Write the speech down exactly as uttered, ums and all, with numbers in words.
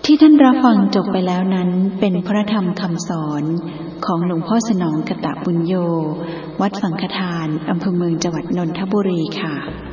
ที่ท่านรับฟังจบไปแล้วนั้นเป็นพระธรรมคำสอนของหลวงพ่อสนองกตบุญโญวัดสังฆทานอำเภอเมืองจังหวัดนนทบุรีค่ะ